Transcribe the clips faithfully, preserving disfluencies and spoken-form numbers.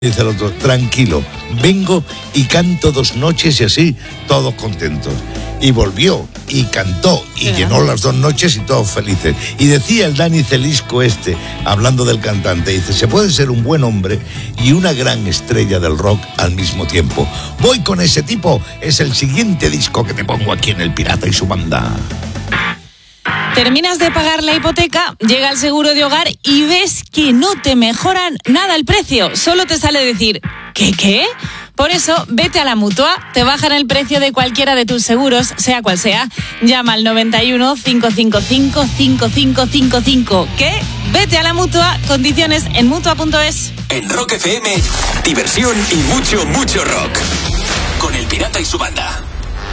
Dice el otro, tranquilo, vengo y canto dos noches y así, todos contentos. Y volvió, y cantó, y sí, llenó las dos noches y todos felices. Y decía el Dani Celisco este, hablando del cantante, dice, se puede ser un buen hombre y una gran estrella del rock al mismo tiempo. Voy con ese tipo, es el siguiente disco que te pongo aquí en El Pirata y su banda. Terminas de pagar la hipoteca, llega el seguro de hogar y ves que no te mejoran nada el precio. Solo te sale decir, ¿qué, qué? Por eso, vete a la Mutua, te bajan el precio de cualquiera de tus seguros, sea cual sea. Llama al noventa y uno, cinco cinco cinco, cinco cinco cinco cinco. ¿Qué? Vete a la Mutua, condiciones en mutua punto es. En Rock F M, diversión y mucho, mucho rock. Con El Pirata y su banda.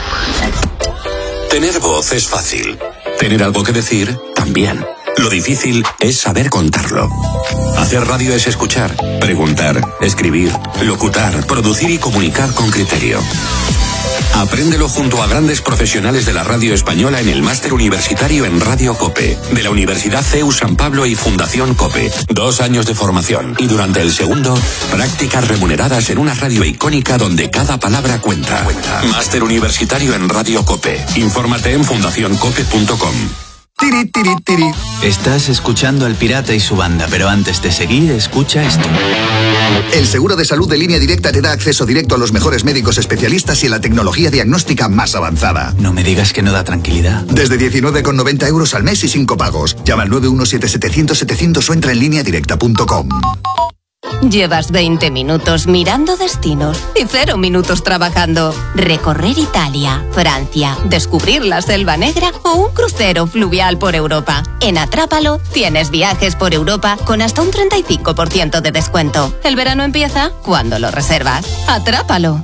Tener voz es fácil. Tener algo que decir, también. Lo difícil es saber contarlo. Hacer radio es escuchar, preguntar, escribir, locutar, producir y comunicar con criterio. Apréndelo junto a grandes profesionales de la radio española en el máster universitario en Radio COPE, de la Universidad C E U San Pablo y Fundación COPE. Dos años de formación y durante el segundo, prácticas remuneradas en una radio icónica donde cada palabra cuenta. cuenta. Máster universitario en Radio COPE. Infórmate en fundación cope punto com. Tiri, tiri, tiri. Estás escuchando al Pirata y su banda, pero antes de seguir, escucha esto. El seguro de salud de Línea Directa te da acceso directo a los mejores médicos especialistas y a la tecnología diagnóstica más avanzada. No me digas que no da tranquilidad. Desde diecinueve con noventa euros al mes y sin copagos. Llama al nueve uno siete setecientos setecientos o entra en línea directa punto com. Llevas veinte minutos mirando destinos y cero minutos trabajando. Recorrer Italia, Francia, descubrir la Selva Negra o un crucero fluvial por Europa. En Atrápalo tienes viajes por Europa con hasta un treinta y cinco por ciento de descuento. El verano empieza cuando lo reservas. Atrápalo.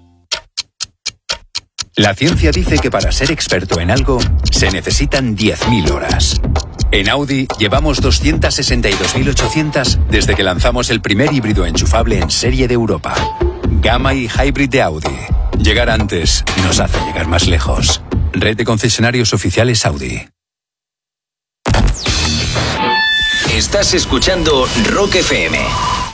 La ciencia dice que para ser experto en algo se necesitan diez mil horas. En Audi llevamos doscientas sesenta y dos mil ochocientas desde que lanzamos el primer híbrido enchufable en serie de Europa. Gamma y Hybrid de Audi. Llegar antes nos hace llegar más lejos. Red de concesionarios oficiales Audi. Estás escuchando Rock F M.